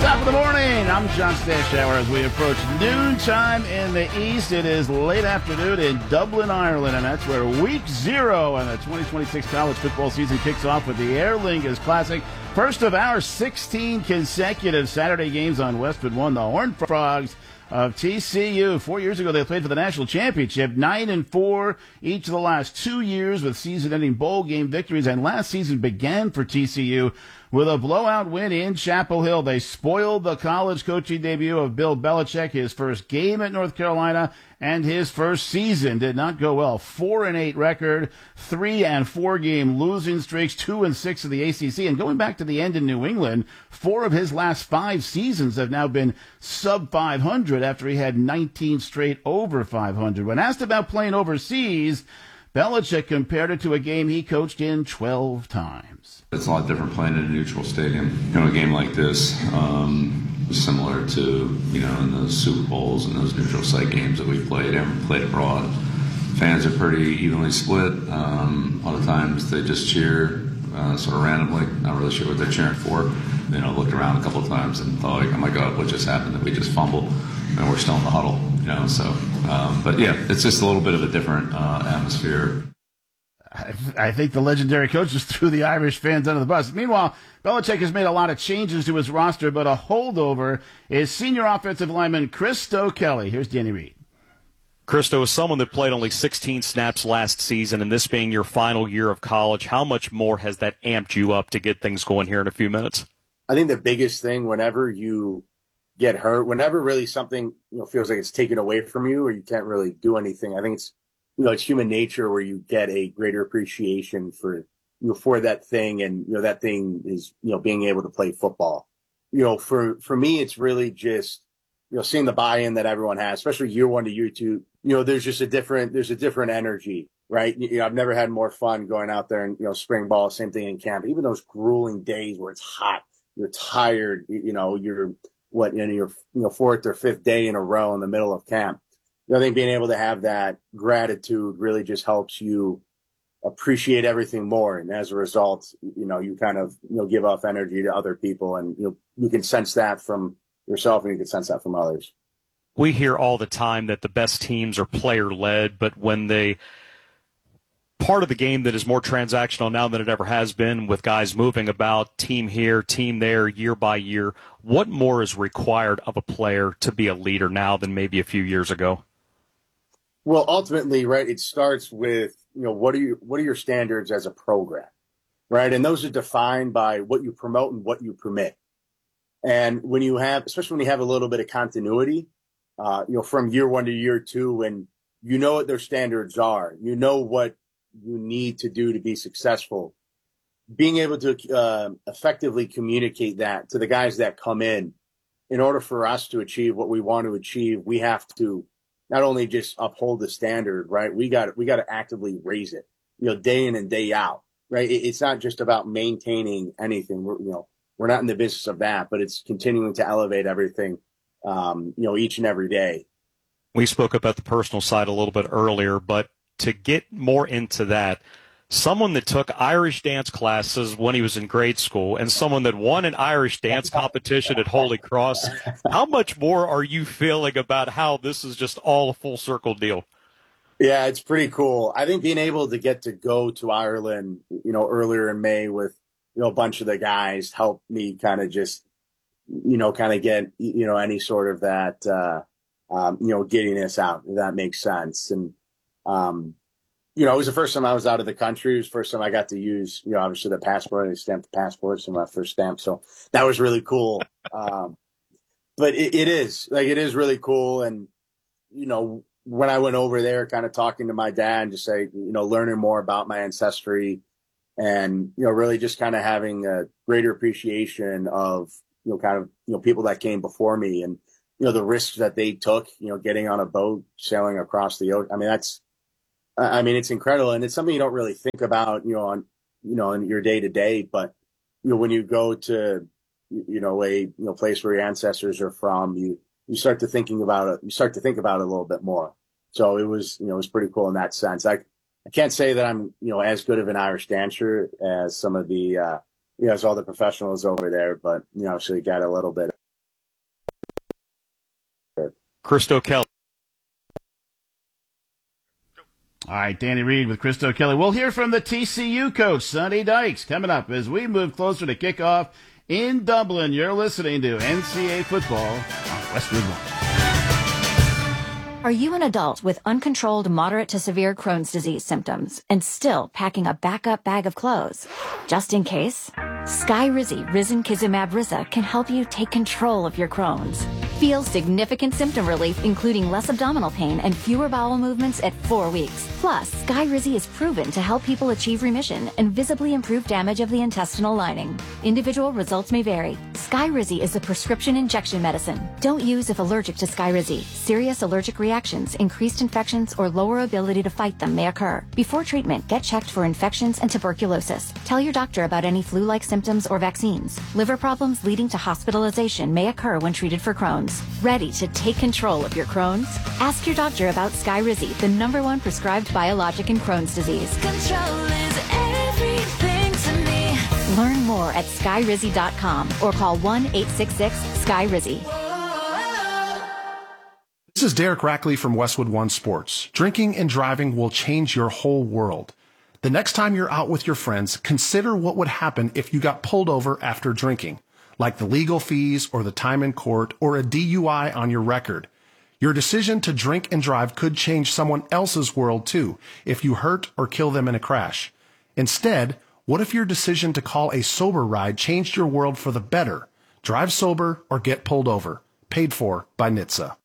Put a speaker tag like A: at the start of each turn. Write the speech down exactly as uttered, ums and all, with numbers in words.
A: Top of the morning. I'm John Stashauer as we approach noontime in the East. It is late afternoon in Dublin, Ireland, and that's where week zero and the twenty twenty-six college football season kicks off with the Aer Lingus Classic. First of our sixteen consecutive Saturday games on Westwood One, the Horned Frogs of T C U. Four years ago, they played for the national championship, nine and four each of the last two years with season-ending bowl game victories. And last season began for T C U with a blowout win in Chapel Hill. They spoiled the college coaching debut of Bill Belichick. His first game at North Carolina and his first season did not go well. Four and eight record, three and four game losing streaks, two and six of the A C C. And going back to the end in New England, four of his last five seasons have now been sub five hundred after he had nineteen straight over five hundred. When asked about playing overseas, Belichick compared it to a game he coached in twelve times.
B: It's a lot different playing in a neutral stadium. You know, a game like this, um, similar to, you know, in the Super Bowls and those neutral site games that we've played and played abroad. Fans are pretty evenly split. Um, a lot of times they just cheer uh, sort of randomly, not really sure what they're cheering for. You know, looked around a couple of times and thought, like, oh my God, what just happened? That we just fumbled and we're still in the huddle, you know, so. Um, but yeah, it's just a little bit of a different uh, atmosphere.
A: I, I think the legendary coach just threw the Irish fans under the bus. Meanwhile, Belichick has made a lot of changes to his roster, but a holdover is senior offensive lineman Christo Kelly. Here's Danny Reed.
C: Christo, is someone that played only sixteen snaps last season, and this being your final year of college, how much more has that amped you up to get things going here in a few minutes?
D: I think the biggest thing whenever you get hurt, whenever really something, you know, feels like it's taken away from you or you can't really do anything, I think it's, you know, it's human nature where you get a greater appreciation for, you know, for that thing. And, you know, that thing is, you know, being able to play football. You know, for, for me, it's really just, you know, seeing the buy-in that everyone has, especially year one to year two. You know, there's just a different, there's a different energy, right? You know, I've never had more fun going out there and, you know, spring ball, same thing in camp, even those grueling days where it's hot, you're tired, you know, you're what, you know, your, you know, fourth or fifth day in a row in the middle of camp. I think being able to have that gratitude really just helps you appreciate everything more. And as a result, you know, you kind of, you know, give off energy to other people, and, you know, you can sense that from yourself and you can sense that from others.
C: We hear all the time that the best teams are player led, but when they part of the game that is more transactional now than it ever has been, with guys moving about, team here, team there, year by year, what more is required of a player to be a leader now than maybe a few years ago?
D: Well, ultimately, right, it starts with, you know, what are you, what are your standards as a program, right? And those are defined by what you promote and what you permit. And when you have, especially when you have a little bit of continuity, uh, you know, from year one to year two, when you know what their standards are, you know what you need to do to be successful, being able to uh, effectively communicate that to the guys that come in, in order for us to achieve what we want to achieve, we have to not only just uphold the standard, right? We got we got to actively raise it, you know, day in and day out, right? It, it's not just about maintaining anything. We're, you know, we're not in the business of that, but it's continuing to elevate everything, um, you know, each and every day.
C: We spoke about the personal side a little bit earlier, but to get more into that, someone that took Irish dance classes when he was in grade school and someone that won an Irish dance competition at Holy Cross, how much more are you feeling about how this is just all a full circle deal?
D: Yeah, it's pretty cool. I think being able to get to go to Ireland, you know, earlier in May with, you know, a bunch of the guys helped me kind of just, you know, kind of get, you know, any sort of that, uh, um, you know, giddiness out, if that makes sense. And, um, you know, it was the first time I was out of the country. It was the first time I got to use, you know, obviously the passport. I stamped the passport, so my first stamp. So that was really cool. Um, but it, it is, like, it is really cool. And, you know, when I went over there, kind of talking to my dad and just say, you know, learning more about my ancestry and, you know, really just kind of having a greater appreciation of, you know, kind of, you know, people that came before me and, you know, the risks that they took, you know, getting on a boat, sailing across the ocean. I mean, that's, I mean, it's incredible. And it's something you don't really think about, you know, on, you know, in your day to day, but, you know, when you go to, you know, a, you know, place where your ancestors are from, you, you start to thinking about it, you start to think about it a little bit more. So it was, you know, it was pretty cool in that sense. I, I can't say that I'm, you know, as good of an Irish dancer as some of the, uh, you know, as all the professionals over there, but, you know, so you got a little bit
C: Christo Kelly.
A: All right, Danny Reed with Christo Kelly. We'll hear from the T C U coach, Sonny Dykes, coming up as we move closer to kickoff in Dublin. You're listening to N C A A Football on Westwood One.
E: Are you an adult with uncontrolled moderate to severe Crohn's disease symptoms and still packing a backup bag of clothes? Just in case, Skyrizi Risankizumab Riza can help you take control of your Crohn's. Feel significant symptom relief, including less abdominal pain and fewer bowel movements at four weeks. Plus, Skyrizi is proven to help people achieve remission and visibly improve damage of the intestinal lining. Individual results may vary. Skyrizi is a prescription injection medicine. Don't use if allergic to Skyrizi. Serious allergic reactions, increased infections, or lower ability to fight them may occur. Before treatment, get checked for infections and tuberculosis. Tell your doctor about any flu-like symptoms or vaccines. Liver problems leading to hospitalization may occur when treated for Crohn's. Ready to take control of your Crohn's? Ask your doctor about Skyrizi, the number one prescribed biologic in Crohn's disease.
F: Control is everything to me.
E: Learn more at skyrizi dot com or call one eight six six Skyrizi.
G: This is Derek Rackley from Westwood One Sports. Drinking and driving will change your whole world. The next time you're out with your friends, consider what would happen if you got pulled over after drinking, like the legal fees or the time in court or a D U I on your record. Your decision to drink and drive could change someone else's world too if you hurt or kill them in a crash. Instead, what if your decision to call a sober ride changed your world for the better? Drive sober or get pulled over. Paid for by N H T S A.